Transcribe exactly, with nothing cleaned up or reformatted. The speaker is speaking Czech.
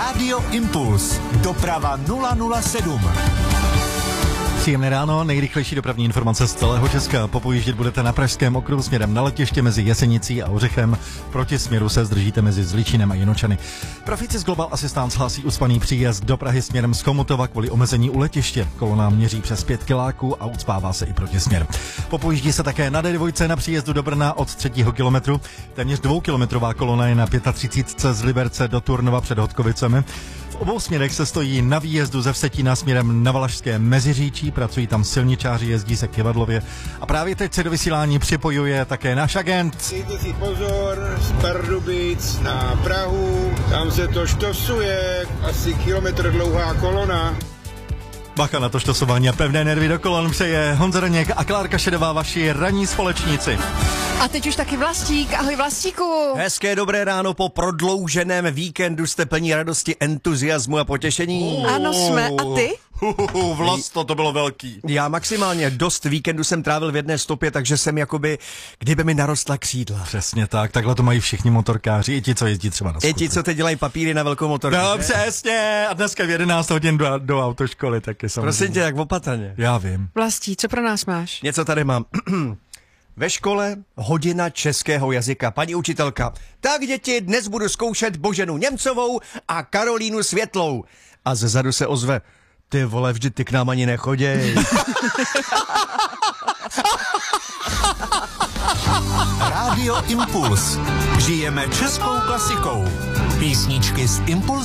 Rádio Impuls. Doprava nula nula sedm. Příjemné ráno, nejrychlejší dopravní informace z celého Česka. Popojíždět budete na Pražském okruhu směrem na letiště mezi Jesenicí a Ořechem. Proti směru se zdržíte mezi Zličínem a Jinočany. Profíci z Global Assistance hlásí uspaný příjezd do Prahy směrem z Chomutova kvůli omezení u letiště. Kolona měří přes pět kiláků a ucpává se i proti směr. Popojíždí se také na D dva na příjezdu do Brna od třetího kilometru. Téměř dvoukilometrová kolona je na třicet pět z Liberce do Turnova před Hodkovicemi. V obou směrech se stojí na výjezdu ze Vsetína směrem na Valašské Meziříčí, pracují tam silničáři, jezdí se k Kivadlově a právě teď se do vysílání připojuje také náš agent. Dejte si pozor, z Pardubic na Prahu, tam se to štosuje, asi kilometr dlouhá kolona. Bacha na to štosování a pevné nervy do kolon přeje Honza Roněk a Klárka Šedová, vaši ranní společníci. A teď už taky Vlastík. Ahoj Vlastíku. Hezké dobré ráno, po prodlouženém víkendu jste plní radosti, entuziasmu a potěšení. Ano jsme, a ty? Uhuhu, Vlasto, to bylo velký. Já maximálně dost víkendu jsem trávil v jedné stopě, takže jsem jakoby, kdyby mi narostla křídla. Přesně tak, takhle to mají všichni motorkáři, i ti, co jezdí třeba na skutru. I ti, co teď dělají papíry na velkou motorku. No přesně, a dneska v jedenáct hodin do, do autoškoly taky samozřejmě. Prosím tě, jak opatrně. Já vím. Vlastí, co pro nás máš? Něco tady mám. Ve škole hodina českého jazyka. Paní učitelka, tak děti, dnes budu zkoušet Boženu Němcovou a Karolínu Světlou. A zezadu se ozve, ty vole, vždyť ty k nám ani nechoděj. Rádio Impuls. Žijeme českou klasikou. Písničky z Impuls.